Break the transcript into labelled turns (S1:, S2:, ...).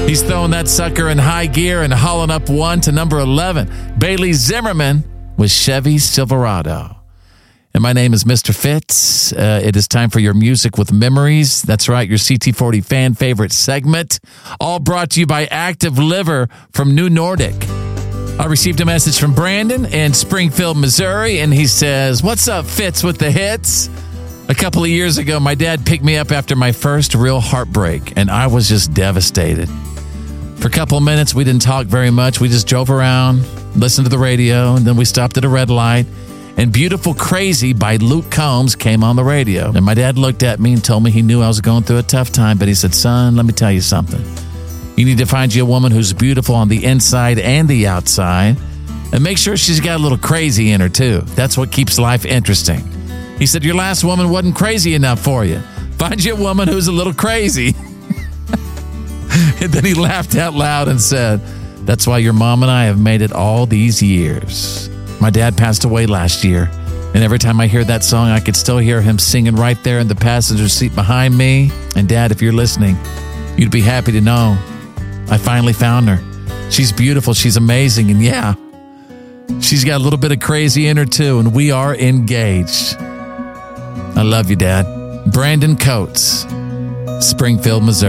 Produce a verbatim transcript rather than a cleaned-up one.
S1: He's throwing that sucker in high gear and hauling up one to number eleven. Bailey Zimmerman with Chevy Silverado. And my name is Mister Fitz. Uh, it is time for your Music with Memories. That's right, your C T forty fan favorite segment. All brought to you by Active Liver from New Nordic. I received a message from Brandon in Springfield, Missouri, and he says, "What's up, Fitz with the hits? A couple of years ago, my dad picked me up after my first real heartbreak, and I was just devastated. For a couple of minutes, we didn't talk very much. We just drove around, listened to the radio, and then we stopped at a red light. And Beautiful Crazy by Luke Combs came on the radio. And my dad looked at me and told me he knew I was going through a tough time, but he said, 'Son, let me tell you something. You need to find you a woman who's beautiful on the inside and the outside, and make sure she's got a little crazy in her, too. That's what keeps life interesting.' He said, 'Your last woman wasn't crazy enough for you. Find you a woman who's a little crazy.' And then he laughed out loud and said, 'That's why your mom and I have made it all these years.' My dad passed away last year, and every time I hear that song, I could still hear him singing right there in the passenger seat behind me. And Dad, if you're listening, you'd be happy to know I finally found her. She's beautiful, she's amazing, and yeah, she's got a little bit of crazy in her too, and we are engaged. I love you, Dad." Brandon Coates, Springfield, Missouri.